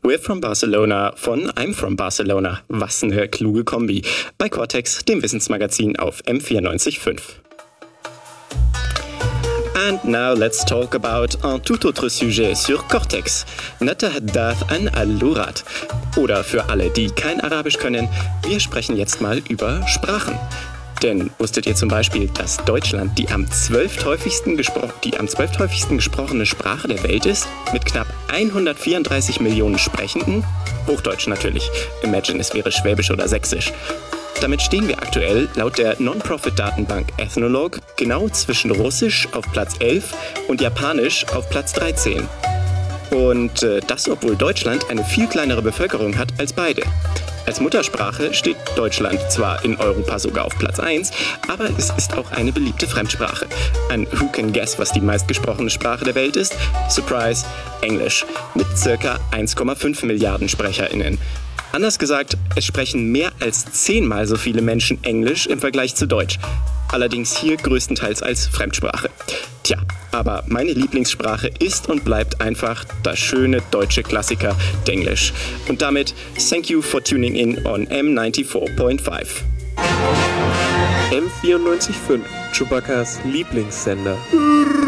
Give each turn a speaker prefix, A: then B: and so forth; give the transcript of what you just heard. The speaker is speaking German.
A: We're from Barcelona von I'm from Barcelona. Was eine kluge Kombi. Bei Cortex, dem Wissensmagazin auf M94.5. And now let's talk about un tout autre sujet sur Cortex. Natahaddath an al-Lurat. Oder für alle, die kein Arabisch können, wir sprechen jetzt mal über Sprachen. Denn wusstet ihr zum Beispiel, dass Deutschland die am 12. häufigsten gesprochene Sprache der Welt ist? Mit knapp 134 Millionen Sprechenden? Hochdeutsch natürlich. Imagine, es wäre Schwäbisch oder Sächsisch. Damit stehen wir aktuell laut der Non-Profit-Datenbank Ethnologue genau zwischen Russisch auf Platz 11 und Japanisch auf Platz 13. Und das, obwohl Deutschland eine viel kleinere Bevölkerung hat als beide. Als Muttersprache steht Deutschland zwar in Europa sogar auf Platz 1, aber es ist auch eine beliebte Fremdsprache. Ein Who can guess, was die meistgesprochene Sprache der Welt ist? Surprise, Englisch, mit ca. 1,5 Milliarden SprecherInnen. Anders gesagt, es sprechen mehr als 10-mal so viele Menschen Englisch im Vergleich zu Deutsch. Allerdings hier größtenteils als Fremdsprache. Tja, aber meine Lieblingssprache ist und bleibt einfach das schöne deutsche Klassiker Denglisch. Und damit, thank you for tuning in on M94.5.
B: M94.5, Chewbacca's Lieblingssender.